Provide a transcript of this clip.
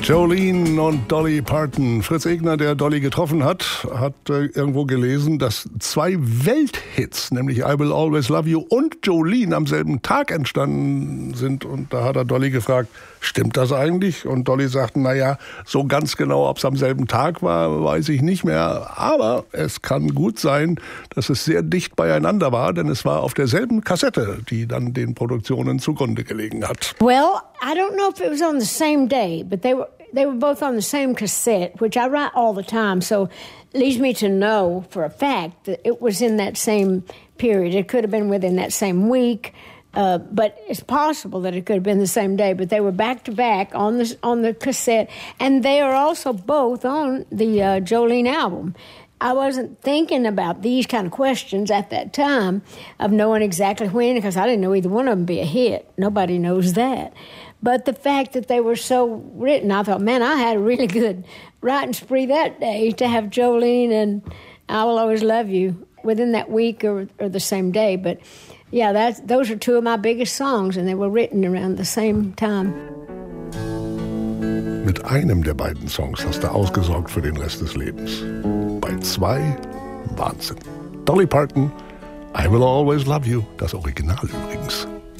Jolene und Dolly Parton. Fritz Egner, der Dolly getroffen hat, hat irgendwo gelesen, dass 2 Welthits, nämlich I Will Always Love You und Jolene, am selben Tag entstanden sind. Und da hat er Dolly gefragt, stimmt das eigentlich? Und Dolly sagte, naja, so ganz genau, ob es am selben Tag war, weiß ich nicht mehr. Aber es kann gut sein, dass es sehr dicht beieinander war, denn es war auf derselben Kassette, die dann den Produktionen zugrunde gelegen hat. Well, I don't know if it was on the same day, but they were both on the same cassette, which I write all the time, so it leads me to know for a fact that it was in that same period. It could have been within that same week, but it's possible that it could have been the same day. But they were back to back on the cassette, and they are also both on the Jolene album. I wasn't thinking about these kind of questions at that time of knowing exactly when, because I didn't know either one of them would be a hit. Nobody knows that. But the fact that they were so written, I thought, man, I had a really good writing spree that day to have Jolene and I Will Always Love You within that week or the same day. But yeah, those are 2 of my biggest songs, and they were written around the same time. Mit einem der beiden Songs hast du ausgesorgt für den Rest des Lebens. Bei 2 Wahnsinn. Dolly Parton, I Will Always Love You, das Original übrigens.